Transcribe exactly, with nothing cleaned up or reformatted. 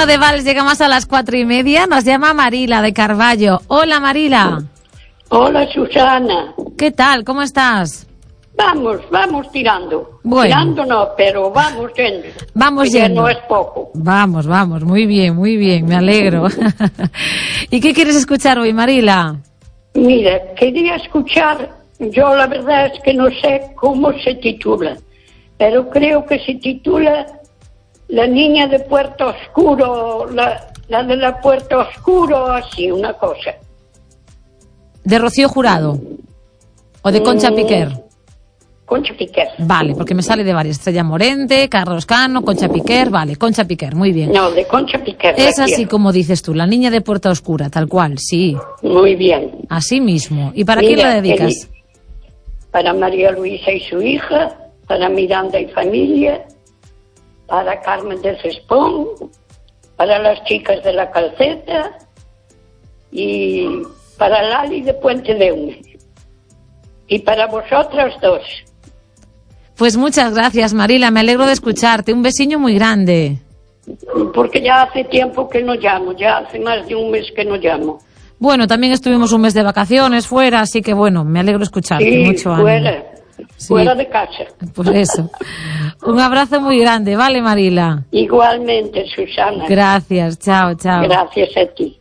ritmo de vals llegamos a las cuatro y media. Nos llama Marila de Carballo. Hola, Marila. Hola, Susana. ¿Qué tal? ¿Cómo estás? Vamos, vamos tirando. Bueno. Tirando no, pero vamos yendo. Vamos que yendo. no es poco. Vamos, vamos. Muy bien, muy bien. Me alegro. ¿Y qué quieres escuchar hoy, Marila? Mira, quería escuchar, yo la verdad es que no sé cómo se titula, pero creo que se titula La niña de Puerto Oscuro, la, la de la Puerto Oscuro, así, una cosa. ¿De Rocío Jurado? ¿O de Concha Mm, Piquer? Concha Piquer. Vale, porque me sale de varias. Estrella Morente, Carlos Cano, Concha Piquer. Vale, Concha Piquer, muy bien. No, de Concha Piquer. Es así quiero. como dices tú, la niña de Puerta Oscura, tal cual, sí. Muy bien. Así mismo. ¿Y para Mira, quién la dedicas? el- Para María Luisa y su hija, para Miranda y familia, para Carmen de Cespón, para las chicas de la Calceta y para Lali de Puente de Ume. Y para vosotras dos. Pues muchas gracias, Marila, me alegro de escucharte. Un besiño muy grande. Porque ya hace tiempo que no llamo, ya hace más de un mes que no llamo. Bueno, también estuvimos un mes de vacaciones fuera, así que bueno, me alegro de escucharte. Sí, Mucho ánimo. fuera, Sí. fuera de casa. Pues eso. Un abrazo muy grande, ¿vale, Marila? Igualmente, Susana. Gracias, chao, chao. Gracias a ti.